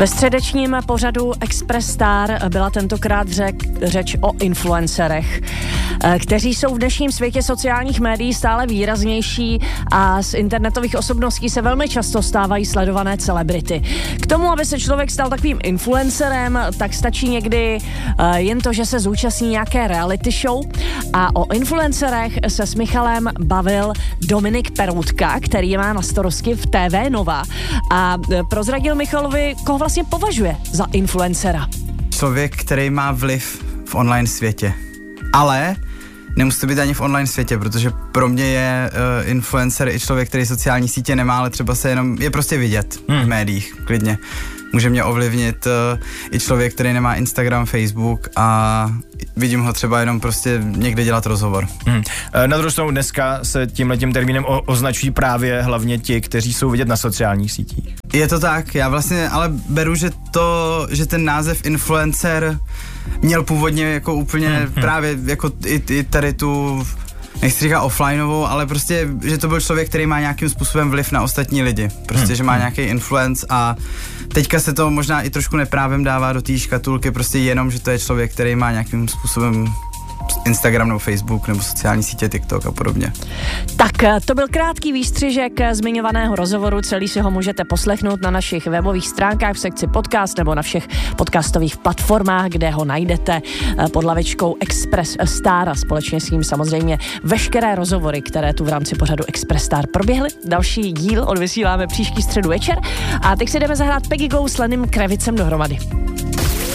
Ve středečním pořadu Express Star byla tentokrát řeč o influencerech, kteří jsou v dnešním světě sociálních médií stále výraznější a z internetových osobností se velmi často stávají sledované celebrity. K tomu, aby se člověk stal takovým influencerem, tak stačí někdy jen to, že se zúčastní nějaké reality show, a o influencerech se s Michalem bavil Dominik Peroutka, který má na starosti v TV Nova, a prozradil Michalovi, koho vlastně považuje za influencera. Člověk, který má vliv v online světě. Ale nemusí to být ani v online světě, protože pro mě je influencer i člověk, který sociální sítě nemá, ale třeba je prostě vidět v médiích, klidně. Může mě ovlivnit i člověk, který nemá Instagram, Facebook, a vidím ho třeba jenom prostě někde dělat rozhovor. Na druhou stranu dneska se tímhletím termínem označují právě hlavně ti, kteří jsou vidět na sociálních sítích. Je to tak, já vlastně ale beru, že ten název influencer měl původně jako úplně právě jako i tady tu, nechci říkat offlineovou, ale prostě, že to byl člověk, který má nějakým způsobem vliv na ostatní lidi. Prostě, že má nějaký influence, a teďka se to možná i trošku neprávem dává do té škatulky, prostě jenom, že to je člověk, který má nějakým způsobem Instagram nebo Facebook nebo sociální sítě TikTok a podobně. Tak to byl krátký výstřižek zmiňovaného rozhovoru, celý si ho můžete poslechnout na našich webových stránkách v sekci podcast nebo na všech podcastových platformách, kde ho najdete pod hlavičkou Express Star, a společně s ním samozřejmě veškeré rozhovory, které tu v rámci pořadu Express Star proběhly. Další díl odvysíláme příští středu večer, a teď si jdeme zahrát Peggy Go s Lenym Krevicem dohromady.